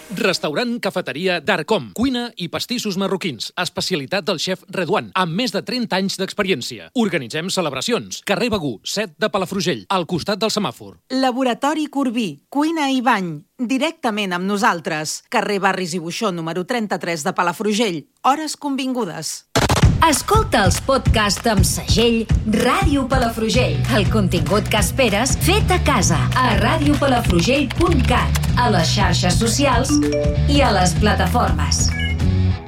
Restaurant Cafeteria Darcom. Cuina i pastissos marroquins. Especialitat del xef Redouan, amb més de 30 anys d'experiència. Organitzem celebracions. Carrer Begú, 7 de Palafrugell, al costat del semàfor. Laboratori Corbí. Cuina i bany. Directament amb nosaltres. Carrer Barris i Buixó, número 33 de Palafrugell. Hores convingudes. Escolta els podcasts amb segell Ràdio Palafrugell. El contingut que esperes fet a casa a radiopalafrugell.cat, a les xarxes socials i a les plataformes.